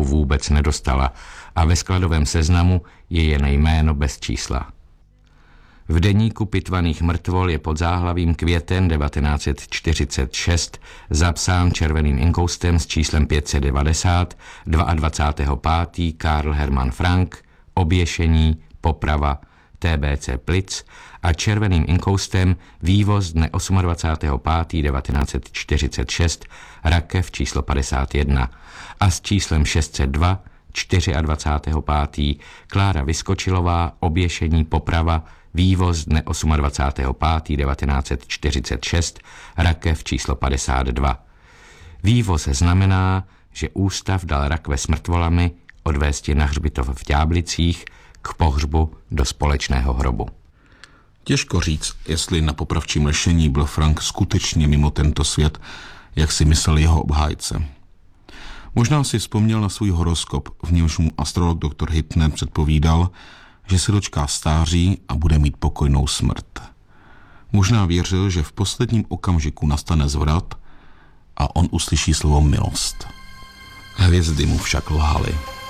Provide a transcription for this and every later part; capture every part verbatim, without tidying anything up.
vůbec nedostala a ve skladovém seznamu je jen jméno bez čísla. V deníku pitvaných mrtvol je pod záhlavím květen devatenáct set čtyřicet šest zapsán červeným inkoustem s číslem pět set devadesát dvacátého pátého Karl Hermann Frank, oběšení, poprava, T B C Plic a červeným inkoustem vývoz dne dvacátého pátého pátého devatenáct set čtyřicet šest Rakev číslo padesát jedna a s číslem šest set dva dvacátého pátého čtvrtého Klára Vyskočilová, oběšení, poprava, vývoz dne dvacátého pátého pátého devatenáct set čtyřicet šest Rakev číslo padesát dva. Vývoz znamená, že ústav dal rakve s mrtvolami odvést je na hřbitov v Ďáblicích k pohřbu do společného hrobu. Těžko říct, jestli na popravčím lešení byl Frank skutečně mimo tento svět, jak si myslel jeho obhájce. Možná si vzpomněl na svůj horoskop, v němž mu astrolog doktor Hittner předpovídal, že se dočká stáří a bude mít pokojnou smrt. Možná věřil, že v posledním okamžiku nastane zvrat a on uslyší slovo milost. Hvězdy mu však lhaly.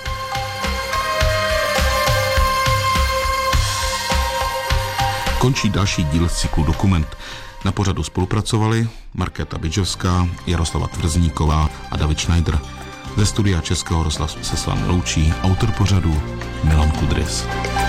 Končí další díl z cyklu Dokument. Na pořadu spolupracovali Markéta Bidžovská, Jaroslava Tvrzníková a David Schneider. Ze studia Českého rozhlasu se s vámi loučí autor pořadu Milan Kudrys.